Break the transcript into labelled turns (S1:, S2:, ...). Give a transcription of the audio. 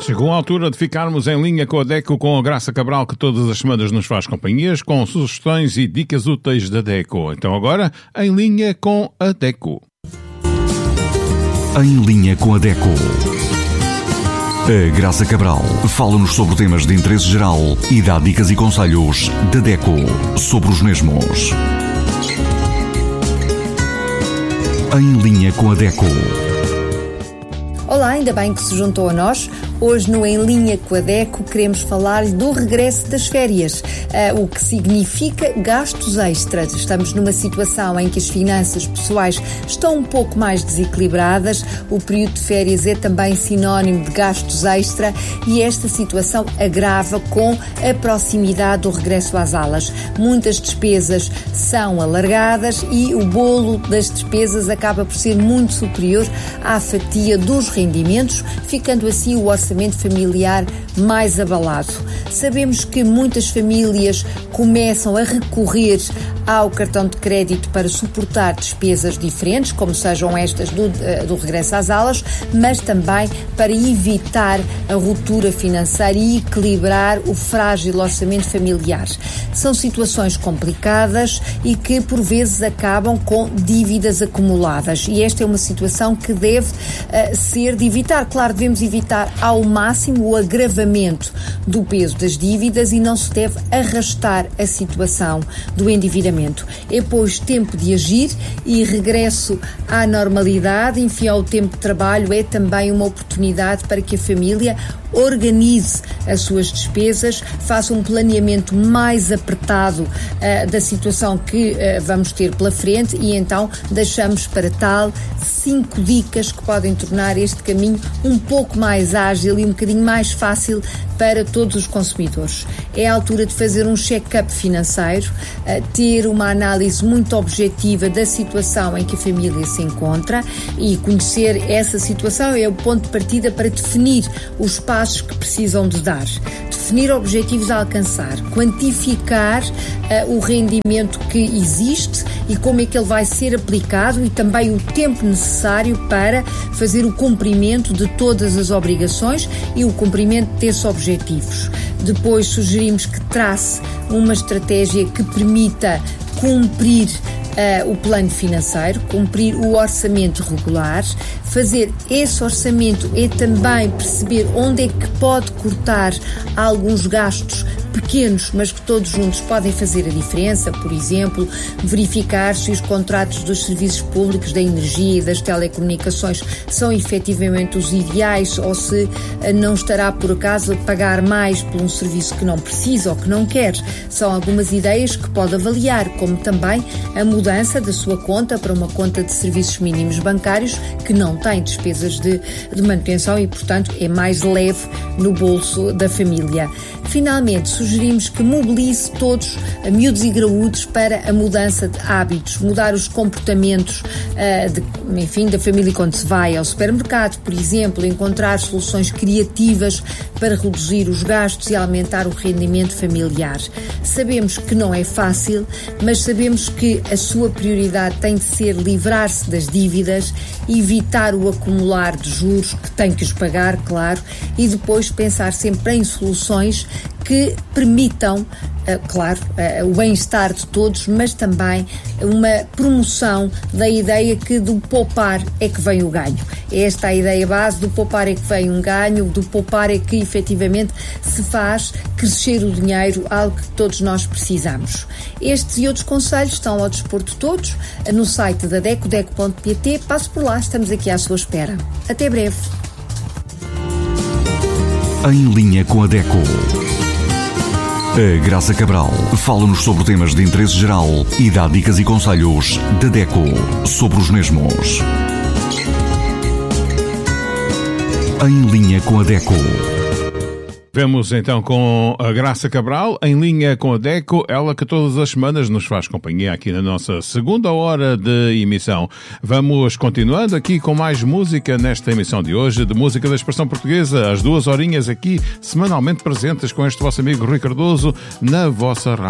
S1: Chegou a altura de ficarmos em linha com a DECO, com a Graça Cabral, que todas as semanas nos faz companhias, com sugestões e dicas úteis da DECO. Então agora, em linha com a DECO.
S2: Em linha com a DECO. A Graça Cabral fala-nos sobre temas de interesse geral e dá dicas e conselhos da DECO sobre os mesmos. Em linha com a DECO.
S3: Olá, ainda bem que se juntou a nós. Hoje no Em Linha com a DECO queremos falar do regresso das férias, o que significa gastos extras. Estamos numa situação em que as finanças pessoais estão um pouco mais desequilibradas, o período de férias é também sinónimo de gastos extra e esta situação agrava com a proximidade do regresso às aulas. Muitas despesas são alargadas e o bolo das despesas acaba por ser muito superior à fatia dos rendimentos, ficando assim o orçamento familiar mais abalado. Sabemos que muitas famílias começam a recorrer ao cartão de crédito para suportar despesas diferentes, como sejam estas do regresso às aulas, mas também para evitar a ruptura financeira e equilibrar o frágil orçamento familiar. São situações complicadas e que por vezes acabam com dívidas acumuladas e esta é uma situação que deve ser de evitar. Claro, devemos evitar ao máximo o agravamento do peso das dívidas e não se deve arrastar a situação do endividamento. É, pois, tempo de agir e regresso à normalidade, enfim, ao tempo de trabalho é também uma oportunidade para que a família organize as suas despesas, faça um planeamento mais apertado da situação que vamos ter pela frente e então deixamos para tal 5 dicas que podem tornar este caminho um pouco mais ágil e um bocadinho mais fácil para todos os consumidores. É a altura de fazer um check-up financeiro, ter uma análise muito objetiva da situação em que a família se encontra e conhecer essa situação é o ponto de partida para definir os passos que precisam de dar. Definir objetivos a alcançar, quantificar o rendimento que existe e como é que ele vai ser aplicado e também o tempo necessário para fazer o cumprimento de todas as obrigações e o cumprimento desses objetivos. Depois sugerimos que trace uma estratégia que permita cumprir o plano financeiro, cumprir o orçamento regular. Fazer esse orçamento é também perceber onde é que pode cortar alguns gastos pequenos, mas que todos juntos podem fazer a diferença. Por exemplo, verificar se os contratos dos serviços públicos, da energia e das telecomunicações são efetivamente os ideais ou se não estará por acaso a pagar mais por um serviço que não precisa ou que não quer. São algumas ideias que pode avaliar, como também a mudança da sua conta para uma conta de serviços mínimos bancários que não tem despesas de manutenção e, portanto, é mais leve no bolso da família. Finalmente, sugerimos que mobilize todos, miúdos e graúdos, para a mudança de hábitos, mudar os comportamentos da família quando se vai ao supermercado, por exemplo, encontrar soluções criativas para reduzir os gastos e aumentar o rendimento familiar. Sabemos que não é fácil, mas sabemos que a sua prioridade tem de ser livrar-se das dívidas, evitar o acumular de juros, que tem que os pagar, claro, e depois pensar sempre em soluções que permitam, o bem-estar de todos, mas também uma promoção da ideia que do poupar é que vem o ganho. Esta é a ideia base, do poupar é que vem um ganho, do poupar é que efetivamente se faz crescer o dinheiro, algo que todos nós precisamos. Estes e outros conselhos estão ao dispor de todos no site da DECO, deco.pt. Passe por lá, estamos aqui à sua espera. Até breve.
S2: Em linha com a DECO. A Graça Cabral fala-nos sobre temas de interesse geral e dá dicas e conselhos da DECO sobre os mesmos. Em linha com a DECO.
S1: Vemos então com a Graça Cabral, em linha com a DECO, ela que todas as semanas nos faz companhia aqui na nossa segunda hora de emissão. Vamos continuando aqui com mais música nesta emissão de hoje, de música da expressão portuguesa, as 2 horinhas aqui, semanalmente presentes com este vosso amigo Rui Cardoso, na vossa rádio.